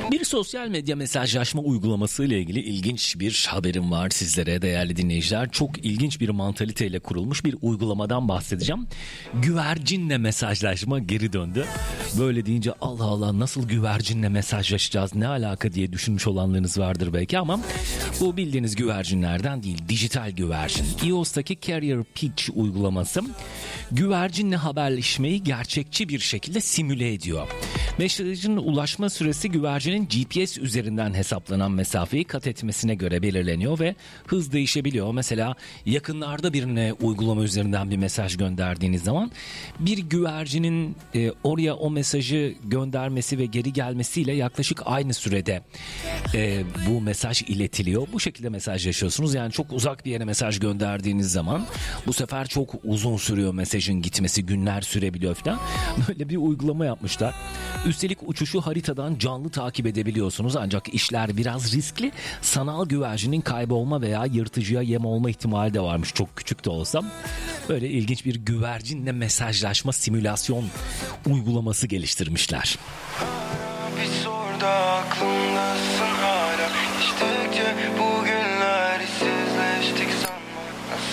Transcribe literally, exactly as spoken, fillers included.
Bir sosyal medya mesajlaşma uygulaması ile ilgili ilginç bir haberim var sizlere değerli dinleyiciler. Çok ilginç bir mantaliteyle kurulmuş bir uygulamadan bahsedeceğim. Güvercinle mesajlaşma geri döndü. Böyle deyince Allah Allah nasıl güvercinle mesajlaşacağız, ne alaka diye düşünmüş olanlarınız vardır belki ama bu bildiğiniz güvercinlerden değil, dijital güvercin. iOS'taki Carrier Pitch uygulaması güvercinle haberleşmeyi gerçekçi bir şekilde simüle ediyor. Mesajın ulaşma süresi güvercinin G P S üzerinden hesaplanan mesafeyi kat etmesine göre belirleniyor ve hız değişebiliyor. Mesela yakınlarda birine uygulama üzerinden bir mesaj gönderdiğiniz zaman bir güvercinin e, oraya o mesajı göndermesi ve geri gelmesiyle yaklaşık aynı sürede e, bu mesaj iletiliyor. Bu şekilde mesajlaşıyorsunuz. Yani çok uzak bir yere mesaj gönderdiğiniz zaman bu sefer çok uzun sürüyor mesajın gitmesi, günler sürebiliyor falan. Böyle bir uygulama yapmışlar. Üstelik uçuşu haritadan canlı takip edebiliyorsunuz ancak işler biraz riskli. Sanal güvercinin kaybolma veya yırtıcıya yem olma ihtimali de varmış, çok küçük de olsam. Böyle ilginç bir güvercinle mesajlaşma simülasyon uygulaması geliştirmişler. Bir soruda aklımdasın hala, içtikçe bugün